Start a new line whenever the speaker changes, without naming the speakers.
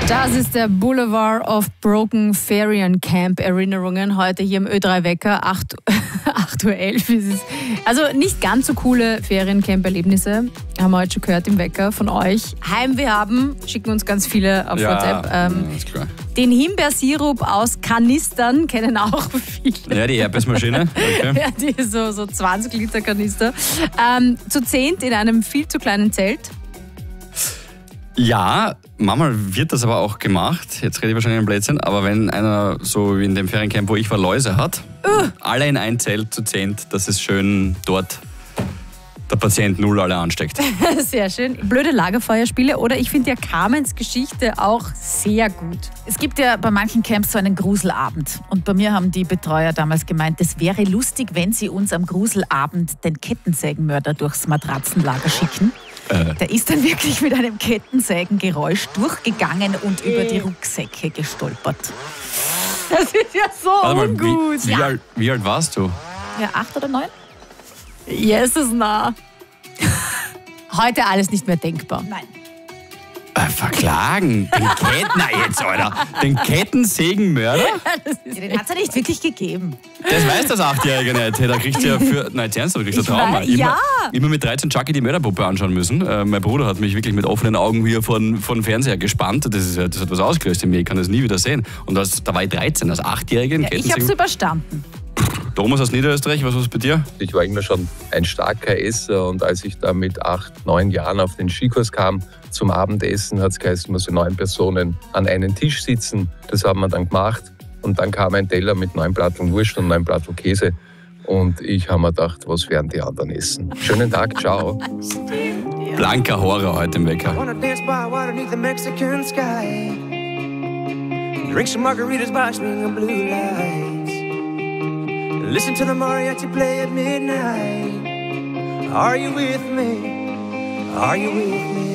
Das ist der Boulevard of Broken Feriencamp Erinnerungen. Heute hier im Ö3 Wecker, 8.11 Uhr ist es. Also nicht ganz so coole Feriencamp-Erlebnisse, haben wir heute schon gehört im Wecker von euch. Heimweh haben, schicken uns ganz viele auf WhatsApp.
Ist klar.
Den Himbeersirup aus Kanistern kennen auch viele.
Ja, die Erdbeermaschine. Okay.
Ja, die so 20 Liter Kanister. Zu 10 in einem viel zu kleinen Zelt.
Ja, manchmal wird das aber auch gemacht. Jetzt rede ich wahrscheinlich ein Blödsinn, aber wenn einer so wie in dem Feriencamp, wo ich war, Läuse hat, alle in ein Zelt zu 10, dass es schön dort der Patient null alle ansteckt.
Sehr schön. Blöde Lagerfeuerspiele oder ich finde ja Carmens Geschichte auch sehr gut.
Es gibt ja bei manchen Camps so einen Gruselabend. Und bei mir haben die Betreuer damals gemeint, es wäre lustig, wenn sie uns am Gruselabend den Kettensägenmörder durchs Matratzenlager schicken. Der ist dann wirklich mit einem Kettensägengeräusch durchgegangen und über die Rucksäcke gestolpert.
Das ist ja so ungut.
Wie alt warst du?
Ja, 8 oder 9?
Jesus, na. Heute alles nicht mehr denkbar.
Nein.
Verklagen? Den Kettensägenmörder?
Den hat es ja nicht wirklich gegeben.
Das weiß das 8-Jährige nicht. Da kriegt ja für. Nein, ernst, du kriegst ein Trauma. Immer mit 13 Chucky die Mörderpuppe anschauen müssen. Mein Bruder hat mich wirklich mit offenen Augen hier von Fernseher gespannt. Das hat was ausgelöst in mir. Ich kann das nie wieder sehen. Und da war ich 13, als 8-Jährige.
Ja, ich habe es überstanden.
Thomas aus Niederösterreich, was war es bei dir?
Ich war immer schon ein starker Esser und als ich da mit 8, 9 Jahren auf den Skikurs kam zum Abendessen, hat es geheißen, man soll 9 Personen an einen Tisch sitzen. Das haben wir dann gemacht und dann kam ein Teller mit 9 Platteln Wurst und 9 Platteln Käse und ich habe mir gedacht, was werden die anderen essen? Schönen Tag, ciao.
Blanker Horror heute im Wecker.
Drink some margaritas by swinging blue lights. Listen to the mariachi play at midnight. Are you with me? Are you with me?